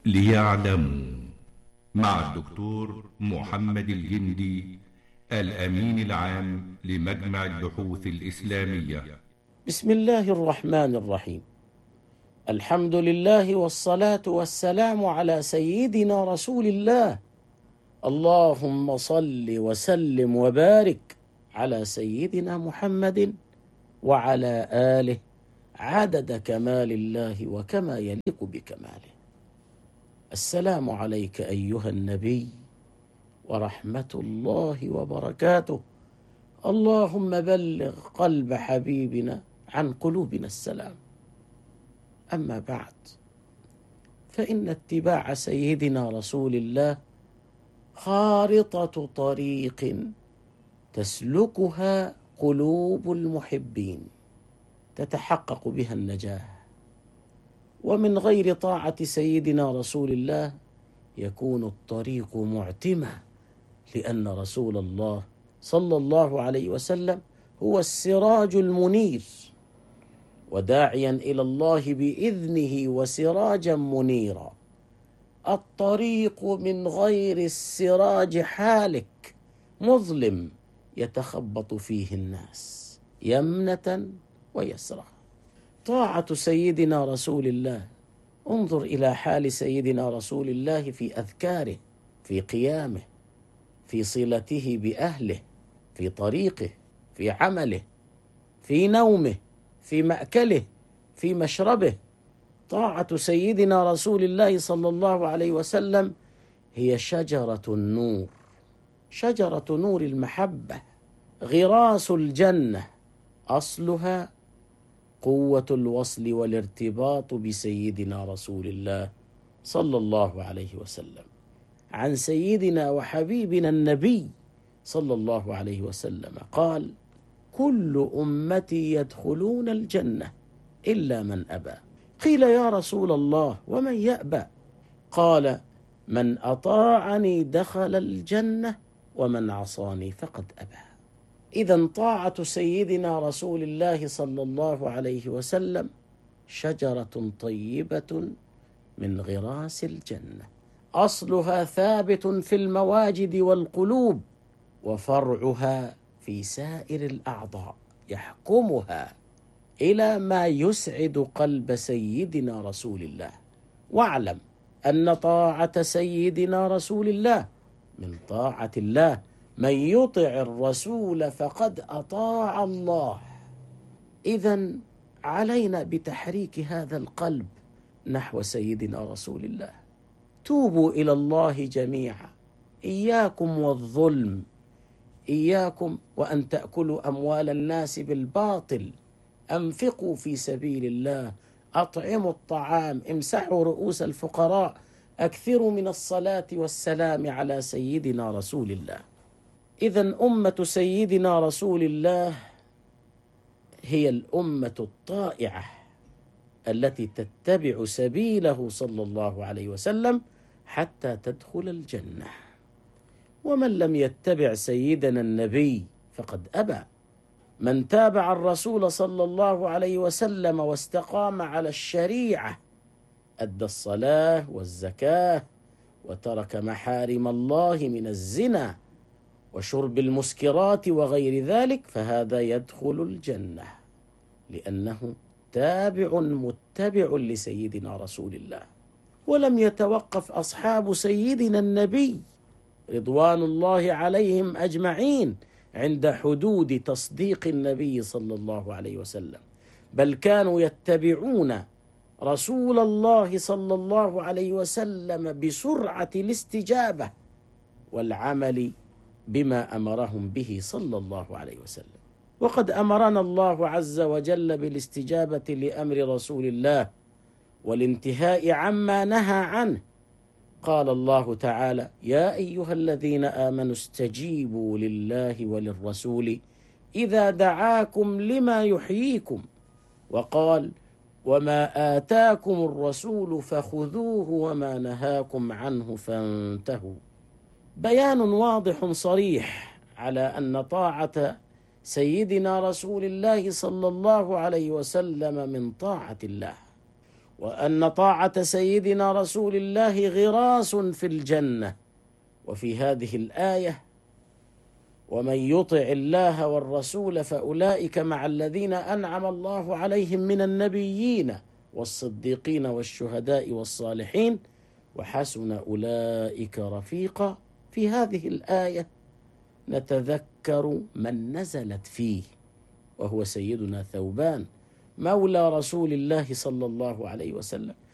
ليعلموا مع الدكتور محمد الجندي الأمين العام لمجمع البحوث الإسلامية. بسم الله الرحمن الرحيم. الحمد لله والصلاة والسلام على سيدنا رسول الله. اللهم صل وسلم وبارك على سيدنا محمد وعلى آله عدد كمال الله وكما يليق بكماله. السلام عليك أيها النبي ورحمة الله وبركاته. اللهم بلغ قلب حبيبنا عن قلوبنا السلام. أما بعد، فإن اتباع سيدنا رسول الله خارطة طريق تسلكها قلوب المحبين تتحقق بها النجاة، ومن غير طاعة سيدنا رسول الله يكون الطريق معتمة، لأن رسول الله صلى الله عليه وسلم هو السراج المنير، وداعيا إلى الله بإذنه وسراجا منيرا. الطريق من غير السراج حالك، مظلم يتخبط فيه الناس يمنة ويسرى. طاعة سيدنا رسول الله، انظر إلى حال سيدنا رسول الله في أذكاره، في قيامه، في صلته بأهله، في طريقه، في عمله، في نومه، في مأكله، في مشربه. طاعة سيدنا رسول الله صلى الله عليه وسلم هي شجرة النور، شجرة نور المحبة، غراس الجنة، أصلها قوة الوصل والارتباط بسيدنا رسول الله صلى الله عليه وسلم. عن سيدنا وحبيبنا النبي صلى الله عليه وسلم قال: كل أمتي يدخلون الجنة إلا من أبى. قيل: يا رسول الله ومن يأبى؟ قال: من أطاعني دخل الجنة ومن عصاني فقد أبى. إذن طاعة سيدنا رسول الله صلى الله عليه وسلم شجرة طيبة من غراس الجنة، أصلها ثابت في المواجد والقلوب، وفرعها في سائر الأعضاء يحكمها إلى ما يسعد قلب سيدنا رسول الله. واعلم أن طاعة سيدنا رسول الله من طاعة الله. من يطع الرسول فقد أطاع الله. إذن علينا بتحريك هذا القلب نحو سيدنا رسول الله. توبوا إلى الله جميعا، إياكم والظلم، إياكم وأن تأكلوا أموال الناس بالباطل. أنفقوا في سبيل الله، أطعموا الطعام، امسحوا رؤوس الفقراء، أكثروا من الصلاة والسلام على سيدنا رسول الله. إذن أمة سيدنا رسول الله هي الأمة الطائعة التي تتبع سبيله صلى الله عليه وسلم حتى تدخل الجنة. ومن لم يتبع سيدنا النبي فقد أبى. من تابع الرسول صلى الله عليه وسلم واستقام على الشريعة أدى الصلاة والزكاة وترك محارم الله من الزنا وشرب المسكرات وغير ذلك، فهذا يدخل الجنة، لأنه تابع متبع لسيدنا رسول الله. ولم يتوقف أصحاب سيدنا النبي رضوان الله عليهم أجمعين عند حدود تصديق النبي صلى الله عليه وسلم، بل كانوا يتبعون رسول الله صلى الله عليه وسلم بسرعة الاستجابة والعمل بما أمرهم به صلى الله عليه وسلم. وقد أمرنا الله عز وجل بالاستجابة لأمر رسول الله والانتهاء عما نهى عنه. قال الله تعالى: يا أيها الذين آمنوا استجيبوا لله وللرسول إذا دعاكم لما يحييكم. وقال: وما آتاكم الرسول فخذوه وما نهاكم عنه فانتهوا. بيان واضح صريح على أن طاعة سيدنا رسول الله صلى الله عليه وسلم من طاعة الله. وأن طاعة سيدنا رسول الله غراس في الجنة. وفي هذه الآية: ومن يطع الله والرسول فأولئك مع الذين أنعم الله عليهم من النبيين والصديقين والشهداء والصالحين وحسن أولئك رفيقا. في هذه الآية نتذكر من نزلت فيه، وهو سيدنا ثوبان مولى رسول الله صلى الله عليه وسلم،